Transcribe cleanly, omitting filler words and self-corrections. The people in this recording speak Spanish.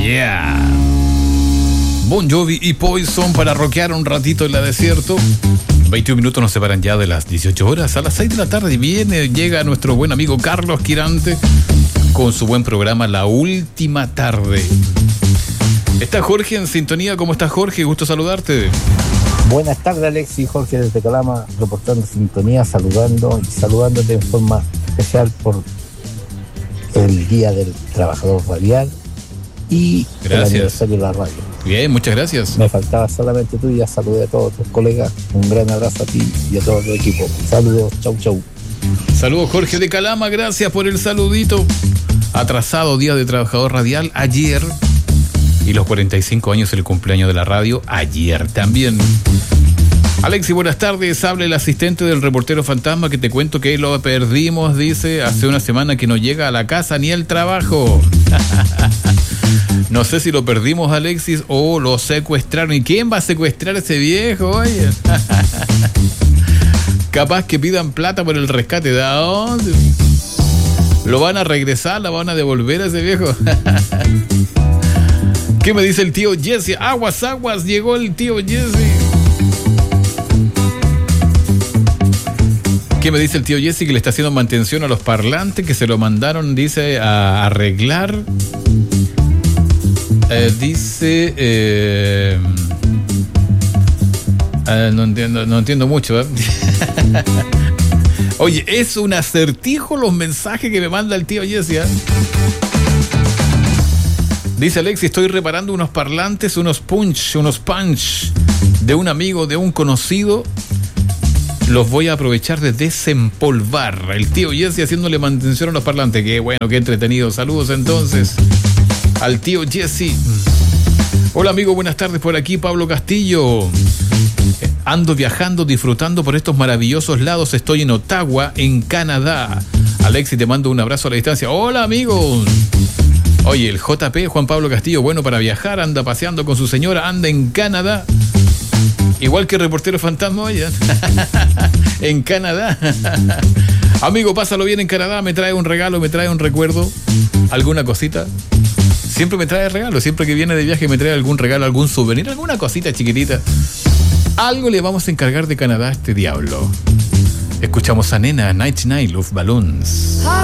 Yeah. Bon Jovi y Poison para rockear un ratito en la desierto. 21 minutos nos separan ya de las 18 horas. A las 6 de la tarde llega nuestro buen amigo Carlos Quirante con su buen programa La Última Tarde. Está Jorge en sintonía. ¿Cómo estás, Jorge? Gusto saludarte. Buenas tardes, Alex y Jorge desde Calama, reportando sintonía, saludándote en forma especial por el Día del Trabajador Radial y gracias. El aniversario de la radio. Bien, muchas gracias. Me faltaba solamente tú y ya saludé a todos tus colegas. Un gran abrazo a ti y a todo el equipo. Saludos, chau, chau. Saludos, Jorge de Calama, gracias por el saludito. Atrasado Día de Trabajador Radial ayer. Y los 45 años el cumpleaños de la radio ayer también. Alexi, buenas tardes. Habla el asistente del reportero fantasma que te cuento que lo perdimos, dice, hace una semana que no llega a la casa ni al trabajo. No sé si lo perdimos, Alexis, o lo secuestraron. ¿Y quién va a secuestrar a ese viejo? Oye. Capaz que pidan plata por el rescate. ¿De dónde? ¿Lo van a regresar? ¿La van a devolver a ese viejo? ¿Qué me dice el tío Jesse? Aguas, llegó el tío Jesse. ¿Qué me dice el tío Jesse? Que le está haciendo mantención a los parlantes, que se lo mandaron, dice, a arreglar. No entiendo mucho, ¿eh? Oye, es un acertijo los mensajes que me manda el tío Jesse, ¿eh? Dice Alexis, estoy reparando unos parlantes, unos punch de un amigo, de un conocido. Los voy a aprovechar de desempolvar. El tío Jesse haciéndole mantención a los parlantes. Qué bueno, qué entretenido. Saludos entonces al tío Jesse. Hola amigo, buenas tardes, por aquí Pablo Castillo. Ando viajando, disfrutando por estos maravillosos lados. Estoy en Ottawa, en Canadá. Alexis, te mando un abrazo a la distancia. Hola amigo. Oye, el JP, Juan Pablo Castillo, bueno para viajar, anda paseando con su señora, anda en Canadá. Igual que el reportero fantasma, oye. En Canadá. Amigo, pásalo bien en Canadá, me trae un regalo, me trae un recuerdo, alguna cosita. Siempre me trae regalo, siempre que viene de viaje me trae algún regalo, algún souvenir, alguna cosita chiquitita. Algo le vamos a encargar de Canadá a este diablo. Escuchamos a Nena, 99 Love Balloons.